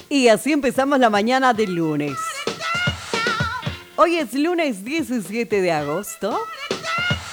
Y así empezamos la mañana del lunes. Hoy es lunes 17 de agosto